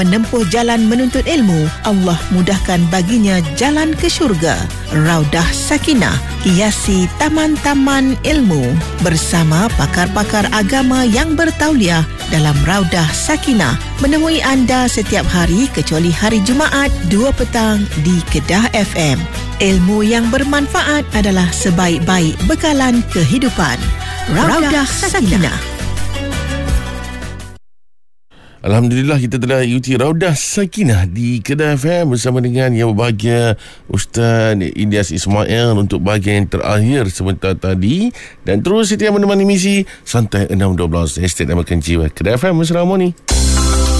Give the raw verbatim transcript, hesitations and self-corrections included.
menempuh jalan menuntut ilmu, Allah mudahkan baginya jalan ke syurga. Raudah Sakinah, hiasi taman-taman ilmu bersama pakar-pakar agama yang bertauliah dalam Raudah Sakinah, menemui anda setiap hari kecuali hari Jumaat dua petang di Kedah F M. Ilmu yang bermanfaat adalah sebaik-baik bekalan kehidupan. Raudah Sakinah. Alhamdulillah, kita telah ikuti Raudah Sakinah di Kedah F M bersama dengan yang berbahagia Ustaz Ilyas Ismail untuk bahagian yang terakhir sebentar tadi, dan terus setia menemani misi Santai enam dua belas Estate Nama Kenci Kedah F M. Assalamualaikum.